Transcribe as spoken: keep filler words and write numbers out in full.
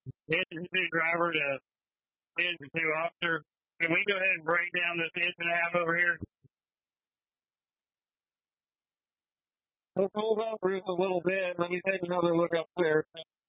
Engine two driver to engine two officer. Can we go ahead and break down this inch and a half over here? Let's hold up Bruce a little bit. Let me take another look up there.